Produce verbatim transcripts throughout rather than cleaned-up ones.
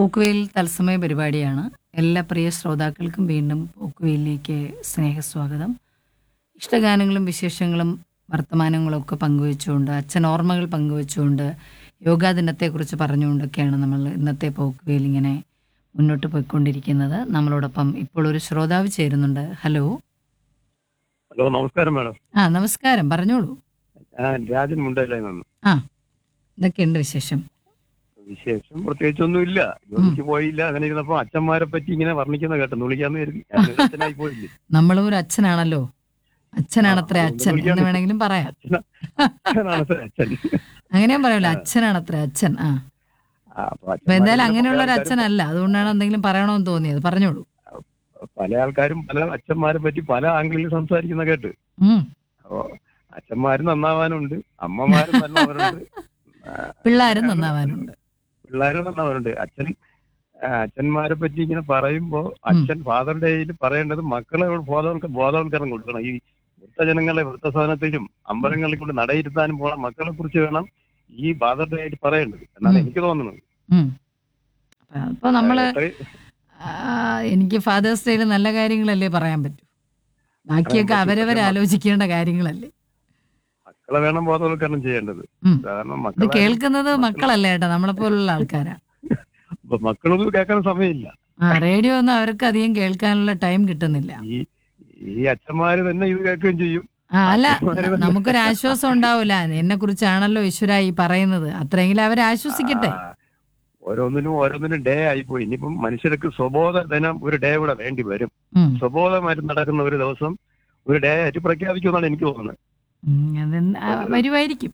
പോക്കുവെയിൽ തത്സമയ പരിപാടിയാണ്. എല്ലാ പ്രിയ ശ്രോതാക്കൾക്കും വീണ്ടും പോക്കുവെയിലേക്ക് സ്നേഹസ്വാഗതം. ഇഷ്ടഗാനങ്ങളും വിശേഷങ്ങളും വർത്തമാനങ്ങളും ഒക്കെ പങ്കുവെച്ചുകൊണ്ട്, അച്ഛൻ ഓർമ്മകൾ പങ്കുവെച്ചുകൊണ്ട്, യോഗാ ദിനത്തെക്കുറിച്ച് പറഞ്ഞുകൊണ്ടൊക്കെയാണ് നമ്മൾ ഇന്നത്തെ പോക്കുവെയിൽ ഇങ്ങനെ മുന്നോട്ട് പോയിക്കൊണ്ടിരിക്കുന്നത്. നമ്മളോടൊപ്പം ഇപ്പോൾ ഒരു ശ്രോതാവ് ചേരുന്നുണ്ട്. ഹലോ. ഹലോ, നമസ്കാരം മാഡം. ആ, നമസ്കാരം, പറഞ്ഞോളൂ. ഞാൻ രാജൻ മുണ്ടയിലായി വന്നു. ആ, ഇതൊക്കെയുണ്ട് വിശേഷം. വിശേഷം പ്രത്യേകിച്ചൊന്നും ഇല്ല. ജോലിക്ക് പോയില്ല. അങ്ങനെ ഇരുന്നപ്പോ അച്ഛന്മാരെ പറ്റി ഇങ്ങനെ വർണ്ണിക്കുന്ന കേട്ടു. വിളിക്കാന്ന് കരുതി. ഞാൻ ഒരു അച്ഛനായി പോയില്ലേ. നമ്മളും ഒരു അച്ഛനാണല്ലോ. അച്ഛനാണത്രേ ആ, അച്ഛൻ വിളിക്കാൻ എന്ന് വേണമെങ്കിലും പറയാം. അച്ഛനാ അച്ഛനാണ് സാർ അച്ഛൻ. അങ്ങനെയും പറയല്ലോ, അച്ഛനാണത്രേ അച്ഛൻ. ആ, ആ, അപ്പൊ അപ്പൊ എന്തായാലും അച്ഛന്മാരെ അങ്ങനെയുള്ള പല ഒരു ആൾക്കാരും അച്ഛനല്ല, അതുകൊണ്ടാണ് എന്തെങ്കിലും പറയണമെന്ന് തോന്നിയത്. പറഞ്ഞോളൂ. പല ആൾക്കാരും പല അച്ഛന്മാരെ പറ്റി പല ആംഗിളിൽ സംസാരിക്കുന്ന കേട്ട്. ഉം. അപ്പൊ അച്ഛന്മാരും നന്നാവാനുണ്ട്, അമ്മമാരും നന്നാവാനുണ്ട്, ആ, പിള്ളേരും നന്നാവാനുണ്ട്. പിള്ളേരും നന്നാവാനുണ്ട്. അച്ഛൻ ആ, അച്ഛന്മാരെ പറ്റി ഇങ്ങനെ പറയുമ്പോ അച്ഛൻ ഫാദർ ഡേയിൽ പറയേണ്ടത് മക്കളെ ബോധവൽക്ക ബോധവൽക്കരണം കൊടുക്കണം. ഈ വൃദ്ധജനങ്ങളെ വൃദ്ധസാധനത്തിലും അമ്പലങ്ങളിൽ കൊണ്ട് നടയിരുത്താനും പോണ മക്കളെ കുറിച്ച് വേണം ഈ ഫാദർ ഡേ ആയിട്ട് പറയേണ്ടത് എന്നാണ് എനിക്ക് തോന്നുന്നത്. ഉം. അപ്പൊ അപ്പൊ നമ്മള് എത്രയും ആ, എനിക്ക് ഫാദേഴ്സ് ഡേയിൽ നല്ല കാര്യങ്ങളല്ലേ പറയാൻ പറ്റൂ. ബാക്കിയൊക്കെ പറ്റും. അവരവർ പക്ഷെ ആലോചിക്കേണ്ട കാര്യങ്ങളല്ലേ. മക്കളെ വേണം ബോധവൽക്കരണം ചെയ്യേണ്ടത്. ഉം. കാരണം ഇത് മക്കളെ കേൾക്കുന്നത് മക്കളെ മക്കളല്ലേ ഏട്ടാ, നമ്മളെ പോലുള്ള ആൾക്കാരാ. ഇപ്പൊ മക്കളൊന്നും കേൾക്കാൻ സമയമില്ല. ആ, റേഡിയോ ഒന്നും അവർക്ക് അധികം കേൾക്കാനുള്ള ടൈം കിട്ടുന്നില്ല. ഈ ഈ അച്ഛന്മാര് തന്നെ ഇത് കേൾക്കുകയും ചെയ്യും. ആ, അല്ല, അച്ഛന്മാര് തന്നെ നമുക്കൊരു ആശ്വാസം ഉണ്ടാവില്ല. എന്നെ കുറിച്ചാണല്ലോ ഈശ്വര ഈ പറയുന്നത്, അത്രയെങ്കിലും അവരെ ആശ്വസിക്കട്ടെ. ആ, ഓരോന്നിനും ഓരോന്നിനും ഡേ ആയിപ്പോയി. ഇനിയിപ്പം മനുഷ്യർക്ക് സ്വബോധ ദിനം ഒരു ഡേ കൂടെ വേണ്ടി വരും. ഉം. സ്വബോധമായിട്ട് നടക്കുന്ന ഒരു ദിവസം ഒരു ഡേ ആയിട്ട് പ്രഖ്യാപിക്കുമെന്നാണ് എനിക്ക് തോന്നുന്നത്. ഉം, അതെന്ത് ആ, വരുമായിരിക്കും.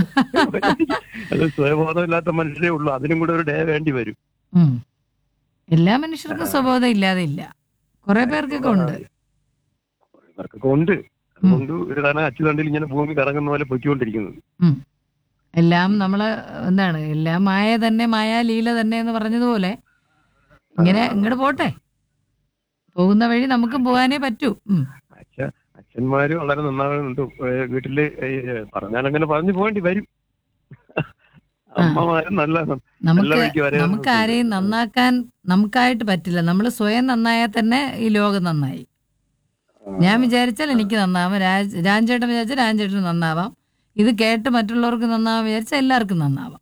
അത് സ്വയബോധമില്ലാത്ത മനുഷ്യരേ ഉള്ളൂ. അതിനും കൂടെ ഒരു ഡേ വേണ്ടി വരും. ഉം. എല്ലാ മനുഷ്യർക്കും സ്വബോധം ഇല്ലാതെ ഇല്ല, കുറെ പേർക്കൊക്കെ ഉണ്ട്. ഇവർക്കൊക്കെ ഉണ്ട്. അതുകൊണ്ട് ഒരു തന്നെ അച്ചുതണ്ടിൽ ഇങ്ങനെ ഭൂമി കറങ്ങുന്ന പോലെ പൊയ്ക്കൊണ്ടിരിക്കുന്നത്. ഉം. എല്ലാം നമ്മള് എന്താണ്, എല്ലാം മായ തന്നെ, മായാ ലീല തന്നെ എന്ന് പറഞ്ഞതുപോലെ ഇങ്ങനെ ഇങ്ങോട്ട് പോട്ടെ, പോകുന്ന വഴി നമുക്ക് പോകാനേ പറ്റൂ. ഉം. അച്ഛ അച്ഛന്മാര് വളരെ നന്നാവുന്നുണ്ട്. ഏഹ് വീട്ടില് ഏഹ് പറഞ്ഞാലങ്ങനെ പറഞ്ഞു പോകേണ്ടി വരും. അമ്മമാരും നല്ല നല്ല നമുക്ക് വഴിക്ക് വരെ നമുക്ക് ആരെയും നന്നാക്കാൻ നമുക്കായിട്ട് പറ്റില്ല. നമ്മൾ സ്വയം നന്നായാൽ തന്നെ ഈ ലോകം നന്നായി. ഞാൻ വിചാരിച്ചാൽ എനിക്ക് നന്നാവാം, രാജ് രാജേട്ടൻ വിചാരിച്ചാൽ രാജേട്ടന് നന്നാവാം, ഇത് കേട്ട് മറ്റുള്ളവർക്ക് നന്നാവാൻ വിചാരിച്ചാൽ എല്ലാവർക്കും നന്നാവാം.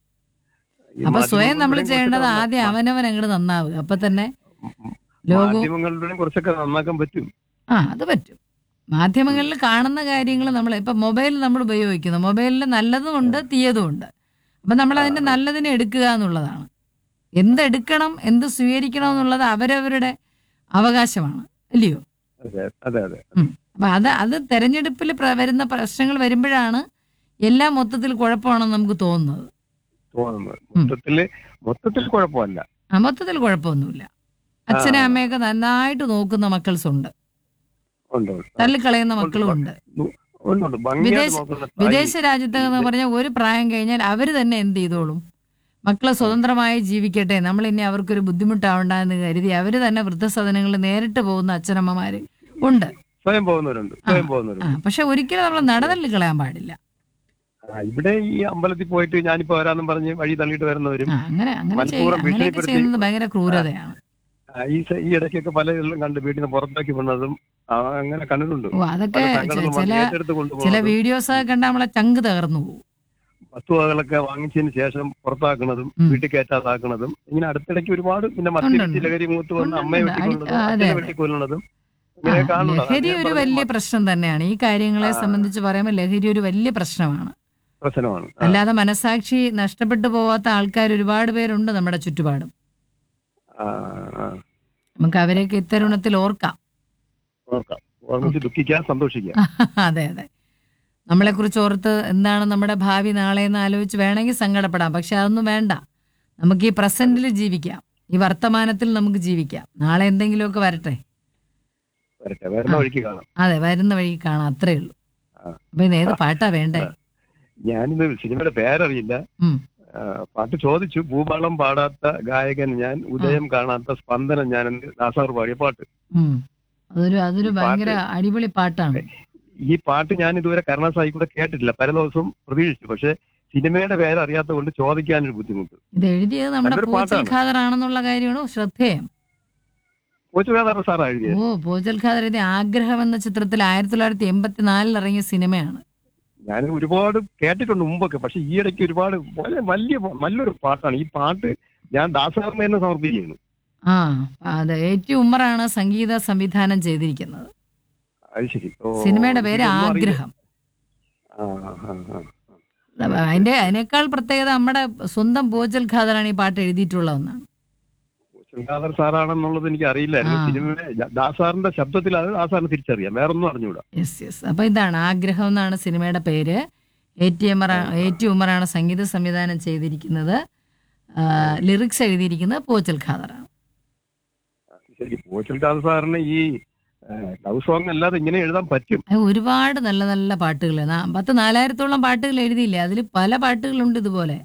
ഈ അപ്പൊ സ്വയം നമ്മൾ മാധ്യമങ്ങളുടെയും ചെയ്യേണ്ടത് കുറച്ചൊക്കെ ആദ്യം നന്നാ- അവനവൻ അങ്ങോട്ട് നന്നാവുക. അപ്പൊ തന്നെ ലോകവും. മാധ്യമങ്ങളുടെയും കുറച്ചൊക്കെ നന്നാക്കാൻ പറ്റും. ആ, അത് പറ്റും. മാധ്യമങ്ങളിൽ കാണുന്ന കാര്യങ്ങൾ നമ്മൾ ഇപ്പൊ മൊബൈൽ നമ്മൾ ഉപയോഗിക്കുന്നു, മൊബൈലിൽ നല്ലതും ഉണ്ട് തീയതും ഉണ്ട്. അപ്പൊ നമ്മൾ അതിന്റെ നല്ലതിനെ എടുക്കുക എന്നുള്ളതാണ്. എന്തെടുക്കണം, എന്ത് സ്വീകരിക്കണം എന്നുള്ളത് അവരവരുടെ അവകാശമാണ്, അല്ലയോ? അതെ അതെ അതെ ഉം. അപ്പൊ അത് അത് തെരഞ്ഞെടുപ്പിൽ പ്ര- വരുന്ന പ്രശ്നങ്ങൾ വരുമ്പോഴാണ് എല്ലാം മൊത്തത്തിൽ കുഴപ്പമാണെന്ന് നമുക്ക് തോന്നുന്നത്. തോന്നുന്നത്. ഉം. മൊത്തത്തില് മൊത്തത്തിൽ കുഴപ്പമല്ല. ആ, മൊത്തത്തിൽ കുഴപ്പമൊന്നുമില്ല. അച്ഛനെ ആ. അമ്മയൊക്കെ നന്നായിട്ട് നോക്കുന്ന മക്കൾസ് ഉണ്ട്, ഉണ്ട് ഉണ്ട്. ആ, തള്ളിക്കളയുന്ന ഉണ്ട്. മക്കളും ഉണ്ട്. ഉണ്ട്, ഉണ്ട്. ഭംഗിയായിട്ട് വിദേശ നോക്കുന്ന വിദേശ തായി. രാജ്യത്തെന്ന് പറഞ്ഞാൽ ഒരു പ്രായം കഴിഞ്ഞാൽ അവർ തന്നെ എന്ത് ചെയ്തോളും, മക്കളെ സ്വതന്ത്രമായി ജീവിക്കട്ടെ, നമ്മൾ ഇനി അവർക്കൊരു ബുദ്ധിമുട്ടാവണ്ട എന്ന് കരുതി അവർ തന്നെ വൃദ്ധസദനങ്ങളിൽ നേരിട്ട് പോകുന്ന അച്ഛനമ്മമാര് ഉണ്ട്. സ്വയം പോകുന്നവരുണ്ട് ആ, സ്വയം ആ, പോകുന്നവരുണ്ട്. പക്ഷെ ഒരിക്കലും നമ്മൾ നടതള്ളി കളയാൻ പാടില്ല. ആ, ഇവിടെ ഈ അമ്പലത്തിൽ പോയിട്ട് ഞാനിപ്പോ വരാന്നും പറഞ്ഞ് വഴി തള്ളിയിട്ട് വരുന്നവരും ആ, അങ്ങനെ അങ്ങനെ ചെയ്യ മനഃപൂർവ്വം അങ്ങനെയൊക്കെ ഭീഷണിപ്പെടുത്തി ചെയ്യുന്നത് ഭയങ്കര ക്രൂരതയാണ്. ആ, ഈ സ- ഈ ഇടയ്ക്കൊക്കെ പലതിലും കണ്ട് വീട്ടിൽ നിന്ന് പുറത്താക്കി വന്നതും ആ, അങ്ങനെ കണ്ടിട്ടുണ്ട്. ഓ, അതൊക്കെ പല ചെ- സംഘടനകളും ചില വന്ന് ഏറ്റെടുത്ത് ചില കൊണ്ടുപോകുന്നതും വീഡിയോസ് ഒക്കെ കണ്ടാൽ നമ്മളെ ചങ്ക് തകർന്നു പോകും. വസ്തുവകളൊക്കെ വാങ്ങിച്ചതിന് ശേഷം പുറത്താക്കുന്നതും ഉം. വീട്ടിൽ കയറ്റാതാക്കുന്നതും ഇങ്ങനെ അടുത്തിടയ്ക്ക് ഒരുപാട് പിന്നെ ഉണ്ട്, മദ്യപിച്ച് ഉണ്ട്. ലഹരി മൂത്ത് വന്ന് ഉണ്ട്, അമ്മയെ ഉണ്ട്. അടി- വെട്ടിക്കൊല്ലുന്നതും ആ, അതെ, അച്ഛനെ അതെ. വെട്ടിക്കൊല്ലുന്നതും ആ, ഇങ്ങനെ കാണുന്നത്. ലഹരി ഞാൻ ഒരു പറഞ്ഞത് വലിയ മ- പ്രശ്നം തന്നെയാണ്. ഈ കാര്യങ്ങളെ ആ, സംബന്ധിച്ച് പറയുമ്പോൾ ലഹരി ഒരു വലിയ പ്രശ്നമാണ്. പ്രശ്നമാണ്. ആ, അല്ലാതെ മനസാക്ഷി നഷ്ടപ്പെട്ടു പോവാത്ത ആൾക്കാർ ഒരുപാട് പേരുണ്ട് നമ്മുടെ ചുറ്റുപാടും. ആ, ആ. നമുക്ക് അവരെയൊക്കെ ഇത്തരുണത്തിൽ ഓർക്കാം. ഓർക്കാം, ഓർമ്മിച്ച് ഓക്കെ. ദുഃഖിക്കാം, സന്തോഷിക്കാം. അതെ, അതെ. നമ്മളെക്കുറിച്ച് ഓർത്ത് എന്താണ് നമ്മുടെ ഭാവി നാളെ എന്ന് ആലോചിച്ച് വേണമെങ്കിൽ സങ്കടപ്പെടാം. പക്ഷെ അതൊന്നും വേണ്ട. നമുക്ക് ഈ പ്രസന്റിൽ ജീവിക്കാം, ഈ വർത്തമാനത്തിൽ നമുക്ക് ജീവിക്കാം. നാളെ എന്തെങ്കിലുമൊക്കെ വരട്ടെ. വരട്ടെ, ആ, വരുന്ന വഴിക്ക് കാണാം. അതെ, വരുന്ന വഴി കാണാം, അത്രേ ഉള്ളൂ. ആ, അപ്പൊ ഇത് ഏത് ആ, പാട്ടാ വേണ്ടേ? ആ. ഞാനിത് സിനിമയുടെ പേരറിയില്ല. ഉം. ആ, പാട്ട് ചോദിച്ചു. ഭൂപാളം പാടാത്ത ഗായകൻ ഞാൻ, ആ, ഉദയം കാണാത്ത സ്പന്ദനം ഞാൻ എന്ന് ദാസാർ പാടിയ പാട്ട്. ഉം. അതൊരു അതൊരു ഈ ഭയങ്കര പാട്ട് അടിപൊളി പാട്ടാണ്. ഈ പാട്ട് ഞാൻ ഇതുവരെ കരുണാസായി കൂടെ കേട്ടിട്ടില്ല. പല ദിവസവും പ്രതീക്ഷിച്ചു. പക്ഷെ സിനിമയുടെ പേര് അറിയാത്തത് കൊണ്ട് ചോദിക്കാനൊരു ബുദ്ധിമുട്ട്. ഇത് എഴുതിയത് നമ്മുടെ നല്ലൊരു പോച്ചൽ പാട്ടാണ്. ഖാദർ ആണെന്നുള്ള കാര്യമാണ് ശ്രദ്ധേയം. കോച്ചുവേദാറ സാറാ എഴുതിയത്. ഓ, പോച്ചൽ ഖാദർ എഴുതിയ ആഗ്രഹം എന്ന ചിത്രത്തിൽ ആയിരത്തി തൊള്ളായിരത്തി എൺപത്തിനാലിൽ ഇറങ്ങിയ സിനിമയാണ്. ഞാൻ ഒരുപാട് കേട്ടിട്ടുണ്ട് മുമ്പൊക്കെ, പക്ഷെ ഈ ഇടയ്ക്ക് ഒരുപാട് വളരെ വലിയ നല്ലൊരു പാട്ടാണ്. ഈ പാട്ട് ഞാൻ ദാസാറിന് തന്നെ സമർപ്പിക്കുകയാണ്. ആ, അത് എ ടി ഉമ്മറാണ് സംഗീത സംവിധാനം ചെയ്തിരിക്കുന്നത്. അത് ശരി. ഓ, സിനിമയുടെ പേര് ഇതൊന്നും അറിയില്ല. ആഗ്രഹം. ആ, ആ, ആ. അതിന്റെ അതിനേക്കാൾ പ്രത്യേകത നമ്മുടെ സ്വന്തം പോച്ചൽ ഖാദറാണ് ഈ പാട്ട് എഴുതിയിട്ടുള്ളതെന്നാണ്. കോച്ചുവേദാർ സാറാണെന്നുള്ളത് എനിക്ക് അറിയില്ലായിരുന്നു. ആ. സിനിമ ദാസാറിന്റെ ശബ്ദത്തിൽ അത് ദാസാറിന് തിരിച്ചറിയാം, വേറൊന്നും അറിഞ്ഞൂടാ. യെസ് യെസ് അപ്പൊ ഇതാണ് ആഗ്രഹം എന്നാണ് സിനിമയുടെ പേര്. എ ടി ഉമ്മറ എ ടി ഉമ്മറാണ് സംഗീത സംവിധാനം ചെയ്തിരിക്കുന്നത്. ലിറിക്സ് എഴുതിയിരിക്കുന്നത് പോച്ചൽ ഖാദറാണ്. ശരി, കോച്ചുവേദാർ സാറിന് ഈ ലവ് സോങ് അല്ലാതെ ഇങ്ങനെ എഴുതാൻ പറ്റും. അത് ഒരുപാട് നല്ല നല്ല പാട്ടുകൾ, പത്ത് നാലായിരത്തോളം പാട്ടുകൾ എഴുതിയില്ലേ, അതിൽ പല പാട്ടുകളുണ്ട് ഇതുപോലെ.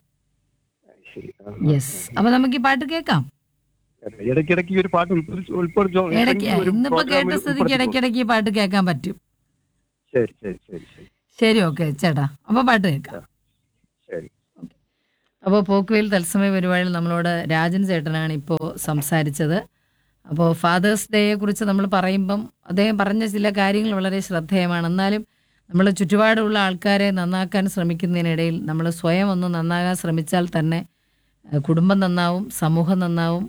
ശരി. ആ, ആ, യെസ് ആ. അപ്പൊ നമുക്ക് ഈ പാട്ട് കേൾക്കാം. ഇടയ്ക്കിടയ്ക്ക് ഈ ഒരു പാട്ട് ഉൾപ്പെടുത്തി- ഉൾപ്പെടുത്തിയോ? ഇടയ്ക്ക് ഏതെങ്കിലും ഒരു ഇന്നിപ്പോ കേട്ട പ്രോഗ്രാമിൽ സ്ഥിതിക്ക് ഉൾപ്പെടുത്തിക്കോ. ഇടയ്ക്കിടയ്ക്ക് ഈ പാട്ട് കേൾക്കാൻ പറ്റും. ശരി ശരി ശരി ശരി ശരി, ഓക്കെ ചേട്ടാ, അപ്പൊ പാട്ട് കേൾക്കാം. ശരി. അപ്പോൾ പോക്കുവെയിൽ തത്സമയ പരിപാടിയിൽ നമ്മളോട് രാജൻ ചേട്ടനാണ് ഇപ്പോൾ സംസാരിച്ചത്. അപ്പോൾ ഫാദേഴ്സ് ഡേയെ കുറിച്ച് നമ്മൾ പറയുമ്പം അദ്ദേഹം പറഞ്ഞ ചില കാര്യങ്ങൾ വളരെ ശ്രദ്ധേയമാണ്. എന്നാലും നമ്മൾ ചുറ്റുപാടുള്ള ആൾക്കാരെ നന്നാക്കാൻ ശ്രമിക്കുന്നതിനിടയിൽ നമ്മൾ സ്വയം ഒന്ന് നന്നാകാൻ ശ്രമിച്ചാൽ തന്നെ ഏഹ്, കുടുംബം നന്നാവും, സമൂഹം നന്നാവും,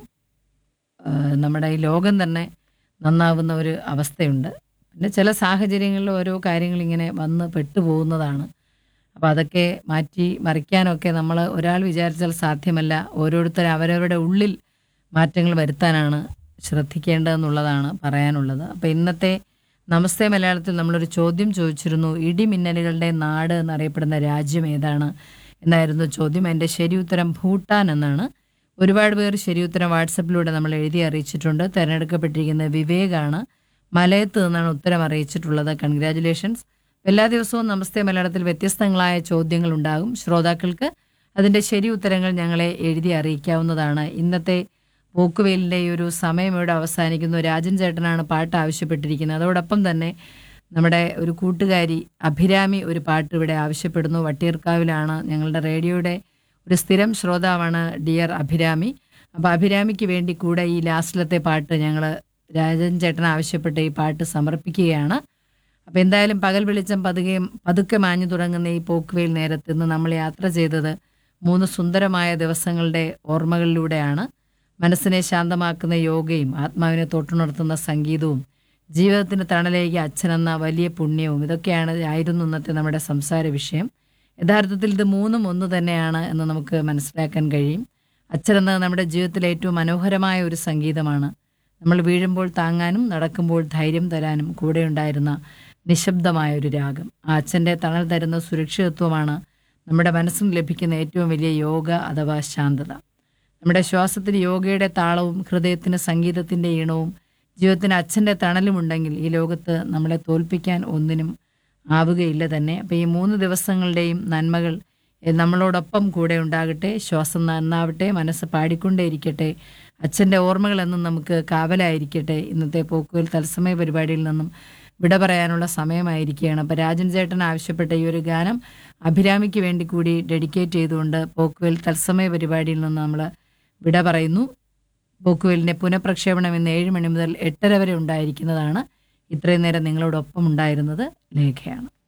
ഏഹ്, നമ്മുടെ ഈ ലോകം തന്നെ നന്നാവുന്ന ഒരു അവസ്ഥയുണ്ട്. പിന്നെ ചില സാഹചര്യങ്ങളിൽ ഓരോ കാര്യങ്ങൾ ഇങ്ങനെ വന്ന് പെട്ടുപോകുന്നതാണ്. അപ്പോൾ അതൊക്കെ മാറ്റി മറിക്കാനൊക്കെ നമ്മൾ ഒരാൾ വിചാരിച്ചാൽ സാധ്യമല്ല. ഓരോരുത്തർ അവരവരുടെ ഉള്ളിൽ മാറ്റങ്ങൾ വരുത്താനാണ് ശ്രദ്ധിക്കേണ്ടതെന്നുള്ളതാണ് പറയാനുള്ളത്. അപ്പോൾ ഇന്നത്തെ നമസ്തേ മലയാളത്തിൽ നമ്മളൊരു ചോദ്യം ചോദിച്ചിരുന്നു. ഇടിമിന്നലുകളുടെ നാട് എന്നറിയപ്പെടുന്ന രാജ്യം ഏതാണ് എന്നായിരുന്നു ചോദ്യം. എൻ്റെ ശരി ഉത്തരം ഭൂട്ടാൻ എന്നാണ്. ഒരുപാട് പേർ ശരി ഉത്തരം വാട്സപ്പിലൂടെ നമ്മൾ എഴുതി അറിയിച്ചിട്ടുണ്ട്. തിരഞ്ഞെടുക്കപ്പെട്ടിരിക്കുന്നത് വിവേകാണ്. മലയത്ത് നിന്നാണ് ഉത്തരം അറിയിച്ചിട്ടുള്ളത്. കൺഗ്രാറ്റുലേഷൻസ്. എല്ലാ ദിവസവും നമസ്തേ മലയാളത്തിൽ വ്യത്യസ്തങ്ങളായ ചോദ്യങ്ങൾ ഉണ്ടാകും. ശ്രോതാക്കൾക്ക് അതിൻ്റെ ശരി ഉത്തരങ്ങൾ ഞങ്ങളെ എഴുതി അറിയിക്കാവുന്നതാണ്. ഇന്നത്തെ പോക്കുവെയിലിൻ്റെ ഈ ഒരു സമയം ഇവിടെ അവസാനിക്കുന്നു. രാജൻ ചേട്ടനാണ് പാട്ട് ആവശ്യപ്പെട്ടിരിക്കുന്നത്. അതോടൊപ്പം തന്നെ നമ്മുടെ ഒരു കൂട്ടുകാരി അഭിരാമി ഒരു പാട്ട് ഇവിടെ ആവശ്യപ്പെടുന്നു. വട്ടിയൂർക്കാവിലാണ്. ഞങ്ങളുടെ റേഡിയോയുടെ ഒരു സ്ഥിരം ശ്രോതാവാണ് ഡിയർ അഭിരാമി. അപ്പോൾ അഭിരാമിക്ക് വേണ്ടി കൂടെ ഈ ലാസ്റ്റിലത്തെ പാട്ട് ഞങ്ങൾ രാജൻ ചേട്ടൻ ആവശ്യപ്പെട്ട ഈ പാട്ട് സമർപ്പിക്കുകയാണ്. അപ്പോൾ എന്തായാലും പകൽ വെളിച്ചം പതുക്കെ പതുക്കെ മാഞ്ഞു തുടങ്ങുന്ന ഈ പോക്കുവെയിൽ നേരത്ത് ഇന്ന് നമ്മൾ യാത്ര ചെയ്തത് മൂന്ന് സുന്ദരമായ ദിവസങ്ങളുടെ ഓർമ്മകളിലൂടെയാണ്. മനസ്സിനെ ശാന്തമാക്കുന്ന യോഗയും ആത്മാവിനെ തൊട്ടുണർത്തുന്ന സംഗീതവും ജീവിതത്തിന് തണലേക്ക് അച്ഛനെന്ന വലിയ പുണ്യവും ഇതൊക്കെയാണ് ആയിരുന്നു ഇന്നത്തെ നമ്മുടെ സംസാര വിഷയം. യഥാർത്ഥത്തിൽ ഇത് മൂന്നും ഒന്ന് തന്നെയാണ് എന്ന് നമുക്ക് മനസ്സിലാക്കാൻ കഴിയും. അച്ഛനെന്നത് നമ്മുടെ ജീവിതത്തിലെ ഏറ്റവും മനോഹരമായ ഒരു സംഗീതമാണ്. നമ്മൾ വീഴുമ്പോൾ താങ്ങാനും നടക്കുമ്പോൾ ധൈര്യം തരാനും കൂടെയുണ്ടായിരുന്ന നിശബ്ദമായ ഒരു രാഗം. ആ അച്ഛൻ്റെ തണൽ തരുന്ന സുരക്ഷിതത്വമാണ് നമ്മുടെ മനസ്സിന് ലഭിക്കുന്ന ഏറ്റവും വലിയ യോഗ അഥവാ ശാന്തത. നമ്മുടെ ശ്വാസത്തിന് യോഗയുടെ താളവും ഹൃദയത്തിന് സംഗീതത്തിൻ്റെ ഈണവും ജീവിതത്തിന് അച്ഛൻ്റെ തണലുമുണ്ടെങ്കിൽ ഈ ലോകത്ത് നമ്മളെ തോൽപ്പിക്കാൻ ഒന്നിനും ആവുകയില്ല തന്നെ. അപ്പോൾ ഈ മൂന്ന് ദിവസങ്ങളുടെയും നന്മകൾ നമ്മളോടൊപ്പം കൂടെ ഉണ്ടാകട്ടെ. ശ്വാസം നന്നാവട്ടെ, മനസ്സ് പാടിക്കൊണ്ടേയിരിക്കട്ടെ, അച്ഛൻ്റെ ഓർമ്മകൾ എന്നും നമുക്ക് കാവലായിരിക്കട്ടെ. ഇന്നത്തെ പോക്കുവെയിൽ തത്സമയ പരിപാടിയിൽ നിന്നും വിട പറയാനുള്ള സമയമായിരിക്കുകയാണ്. അപ്പോൾ രാജൻ ചേട്ടൻ ആവശ്യപ്പെട്ട ഈ ഒരു ഗാനം അഭിരാമിക്ക് വേണ്ടി കൂടി ഡെഡിക്കേറ്റ് ചെയ്തുകൊണ്ട് പോക്കുവെയിൽ തത്സമയ പരിപാടിയിൽ നിന്ന് നമ്മൾ വിട പറയുന്നു. പോക്കുവെയിലിൻ്റെ പുനഃപ്രക്ഷേപണം ഇന്ന് ഏഴ് മണി മുതൽ എട്ടര വരെ ഉണ്ടായിരിക്കുന്നതാണ്. ഇത്രയും നേരം നിങ്ങളോടൊപ്പം ഉണ്ടായിരുന്നത് ലേഖയാണ്.